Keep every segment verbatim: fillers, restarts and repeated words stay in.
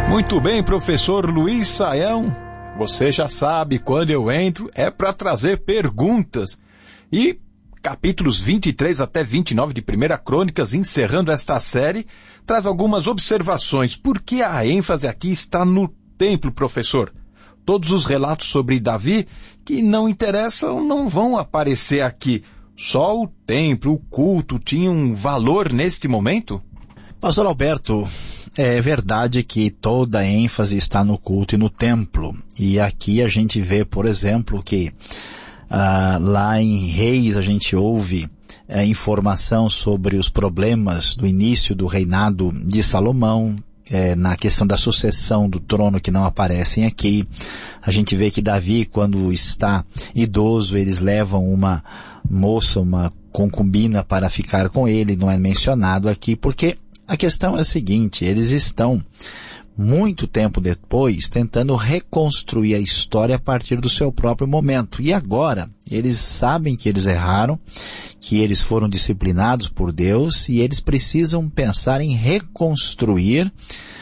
Muito bem, professor Luiz Saião. Você já sabe, quando eu entro é para trazer perguntas. E capítulos vinte e três até vinte e nove de Primeira Crônicas, encerrando esta série, traz algumas observações. Por que a ênfase aqui está no templo, professor? Todos os relatos sobre Davi que não interessam não vão aparecer aqui. Só o templo, o culto, tinham um valor neste momento? Pastor Alberto, é verdade que toda a ênfase está no culto e no templo. E aqui a gente vê, por exemplo, que ah, lá em Reis a gente ouve é, informação sobre os problemas do início do reinado de Salomão, é, na questão da sucessão do trono que não aparecem aqui. A gente vê que Davi, quando está idoso, eles levam uma moça, uma concubina para ficar com ele, não é mencionado aqui, porque a questão é a seguinte: eles estão muito tempo depois tentando reconstruir a história a partir do seu próprio momento. E agora, eles sabem que eles erraram, que eles foram disciplinados por Deus e eles precisam pensar em reconstruir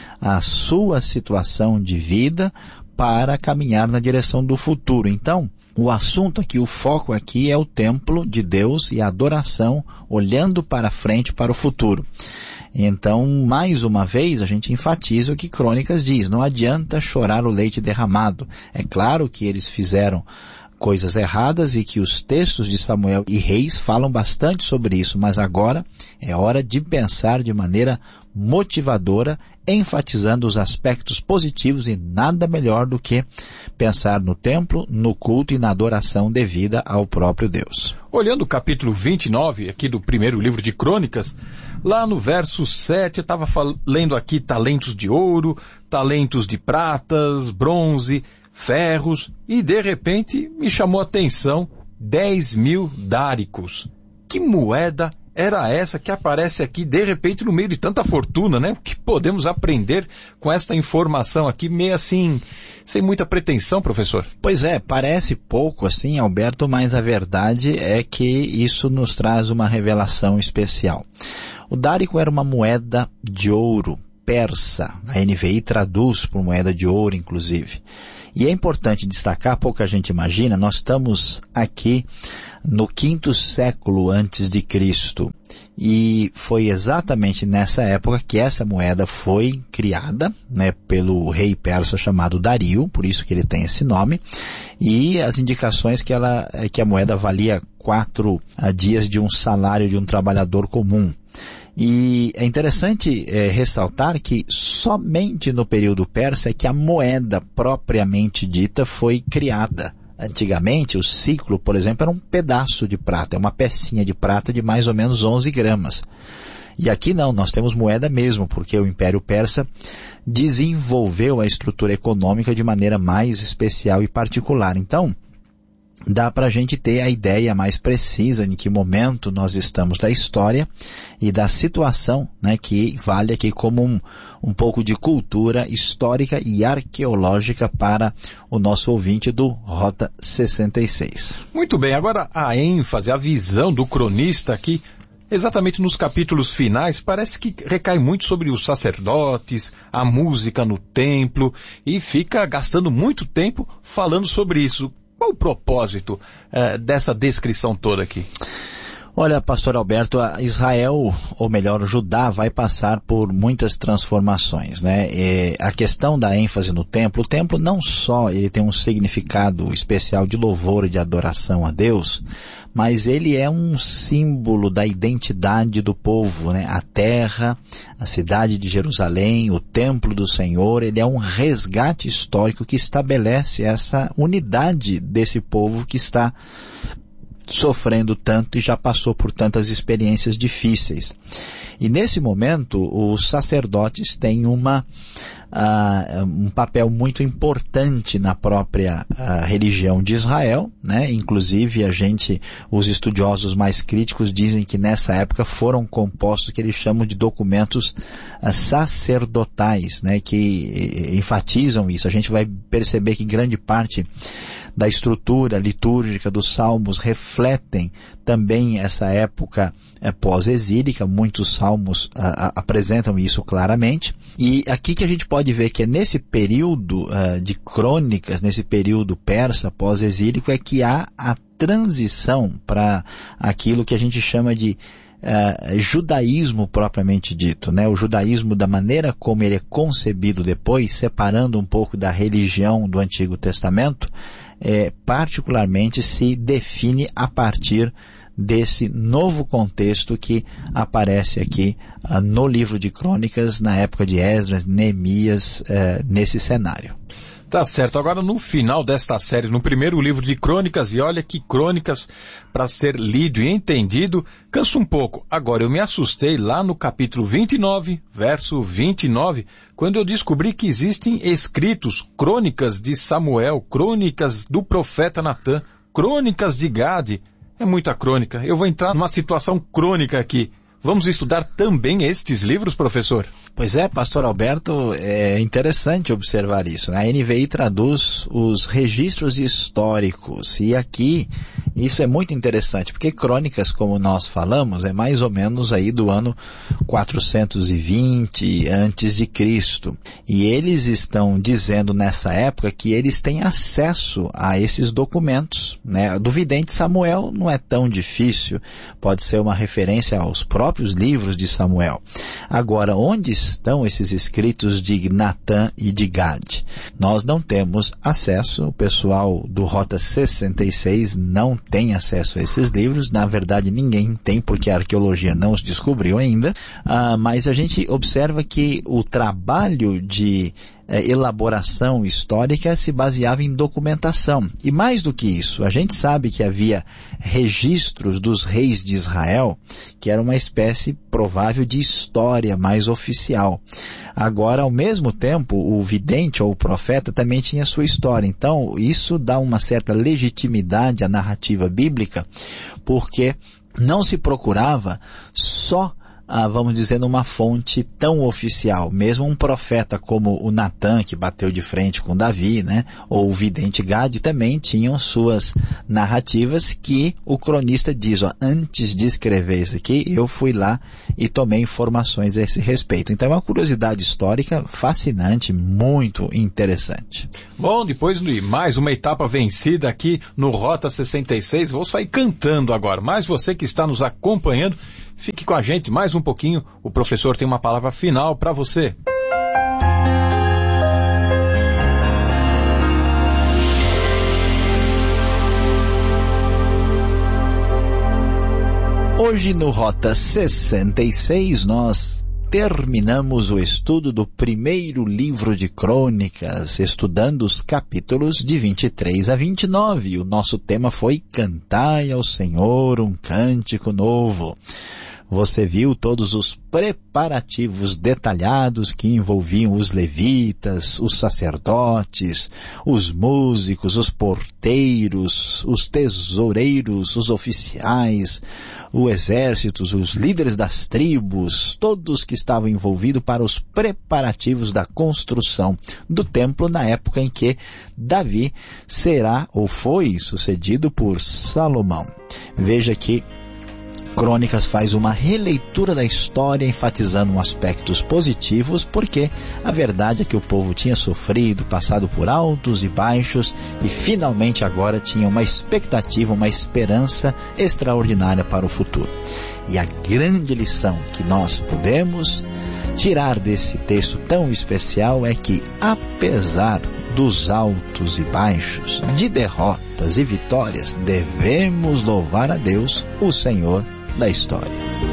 a sua situação de vida para caminhar na direção do futuro. Então, o assunto aqui, o foco aqui é o templo de Deus e a adoração olhando para frente, para o futuro. Então, mais uma vez, a gente enfatiza o que Crônicas diz: não adianta chorar o leite derramado. É claro que eles fizeram coisas erradas e que os textos de Samuel e Reis falam bastante sobre isso, mas agora é hora de pensar de maneira motivadora, enfatizando os aspectos positivos, e nada melhor do que pensar no templo, no culto e na adoração devida ao próprio Deus. Olhando o capítulo vinte e nove aqui do primeiro livro de Crônicas, lá no verso sete, eu estava lendo aqui talentos de ouro, talentos de pratas, bronze, ferros, e de repente me chamou a atenção dez mil dáricos. Que moeda era essa que aparece aqui de repente no meio de tanta fortuna, né? O que podemos aprender com esta informação aqui, meio assim, sem muita pretensão, professor? Pois é, parece pouco assim, Alberto, mas a verdade é que isso nos traz uma revelação especial. O dárico era uma moeda de ouro persa. A N V I traduz por moeda de ouro, inclusive. E é importante destacar, pouca gente imagina, nós estamos aqui no quinto século antes de Cristo. E foi exatamente nessa época que essa moeda foi criada, né, pelo rei persa chamado Dario, por isso que ele tem esse nome. E as indicações que, ela, que a moeda valia quatro a, dias de um salário de um trabalhador comum. E é interessante é, ressaltar que somente no período persa é que a moeda propriamente dita foi criada. Antigamente, o ciclo, por exemplo, era um pedaço de prata, é uma pecinha de prata de mais ou menos onze gramas. E aqui não, nós temos moeda mesmo, porque o Império Persa desenvolveu a estrutura econômica de maneira mais especial e particular. Então, dá para a gente ter a ideia mais precisa em que momento nós estamos da história e da situação, né, que vale aqui como um, um pouco de cultura histórica e arqueológica para o nosso ouvinte do Rota sessenta e seis. Muito bem, agora a ênfase, a visão do cronista aqui, exatamente nos capítulos finais, parece que recai muito sobre os sacerdotes, a música no templo, e fica gastando muito tempo falando sobre isso. Qual o propósito uh, dessa descrição toda aqui? Olha, pastor Alberto, Israel, ou melhor, Judá, vai passar por muitas transformações, né? E a questão da ênfase no templo, o templo não só ele tem um significado especial de louvor e de adoração a Deus, mas ele é um símbolo da identidade do povo, né? A terra, a cidade de Jerusalém, o templo do Senhor, ele é um resgate histórico que estabelece essa unidade desse povo que está sofrendo tanto e já passou por tantas experiências difíceis. E nesse momento, os sacerdotes têm uma, uh, um papel muito importante na própria uh, religião de Israel, né? Inclusive, a gente, os estudiosos mais críticos dizem que nessa época foram compostos o que eles chamam de documentos uh, sacerdotais, né? Que enfatizam isso. A gente vai perceber que grande parte da estrutura litúrgica dos salmos refletem também essa época é, pós-exílica. Muitos salmos a, a, apresentam isso claramente. E aqui que a gente pode ver que é nesse período uh, de crônicas, nesse período persa pós-exílico, é que há a transição para aquilo que a gente chama de uh, judaísmo propriamente dito, né? O judaísmo da maneira como ele é concebido depois, separando um pouco da religião do Antigo Testamento, é, particularmente se define a partir desse novo contexto que aparece aqui uh, no livro de Crônicas, na época de Esdras, Neemias, uh, nesse cenário. Tá certo. Agora, no final desta série, no primeiro livro de Crônicas, e olha que Crônicas, para ser lido e entendido, cansa um pouco. Agora, eu me assustei lá no capítulo vinte e nove, verso vinte e nove, quando eu descobri que existem escritos, Crônicas de Samuel, Crônicas do profeta Natã, Crônicas de Gade. É muita crônica. Eu vou entrar numa situação crônica aqui. Vamos estudar também estes livros, professor? Pois é, pastor Alberto, é interessante observar isso, né? A N V I traduz os registros históricos, e aqui isso é muito interessante, porque Crônicas, como nós falamos, é mais ou menos aí do ano quatrocentos e vinte antes de Cristo. E eles estão dizendo nessa época que eles têm acesso a esses documentos, né? Do vidente Samuel não é tão difícil, pode ser uma referência aos próprios livros de Samuel. Agora, onde estão esses escritos de Natã e de Gade? Nós não temos acesso, o pessoal do Rota sessenta e seis não tem acesso a esses livros, na verdade ninguém tem, porque a arqueologia não os descobriu ainda, ah, mas a gente observa que o trabalho de elaboração histórica se baseava em documentação. E mais do que isso, a gente sabe que havia registros dos reis de Israel, que era uma espécie provável de história mais oficial. Agora, ao mesmo tempo, o vidente ou o profeta também tinha sua história. Então, isso dá uma certa legitimidade à narrativa bíblica, porque não se procurava só Ah, vamos dizer, numa fonte tão oficial. Mesmo um profeta como o Natã, que bateu de frente com Davi, né, ou o vidente Gade, também tinham suas narrativas que o cronista diz, ó, antes de escrever isso aqui, eu fui lá e tomei informações a esse respeito. Então é uma curiosidade histórica fascinante, muito interessante. Bom, depois de mais uma etapa vencida aqui no Rota sessenta e seis, vou sair cantando agora. Mas você que está nos acompanhando, fique com a gente mais um pouquinho. O professor tem uma palavra final para você. Hoje no Rota sessenta e seis nós terminamos o estudo do primeiro livro de Crônicas, estudando os capítulos de vinte e três a vinte e nove. O nosso tema foi Cantai ao Senhor um cântico novo. Você viu todos os preparativos detalhados que envolviam os levitas, os sacerdotes, os músicos, os porteiros, os tesoureiros, os oficiais, o exército, os líderes das tribos, todos que estavam envolvidos para os preparativos da construção do templo na época em que Davi será ou foi sucedido por Salomão. Veja que Crônicas faz uma releitura da história, enfatizando aspectos positivos, porque a verdade é que o povo tinha sofrido, passado por altos e baixos, e finalmente agora tinha uma expectativa, uma esperança extraordinária para o futuro. E a grande lição que nós podemos tirar desse texto tão especial é que, apesar dos altos e baixos, de derrotas e vitórias, devemos louvar a Deus, o Senhor da história.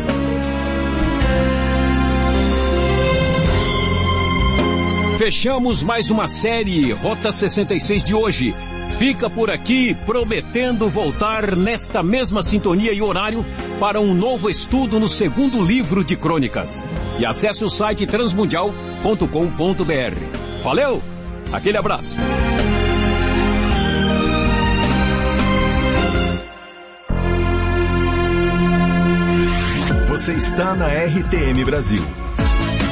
Fechamos mais uma série Rota sessenta e seis de hoje. Fica por aqui, prometendo voltar nesta mesma sintonia e horário para um novo estudo no segundo livro de Crônicas. E acesse o site transmundial ponto com ponto br. Valeu! Aquele abraço! Você está na R T M Brasil,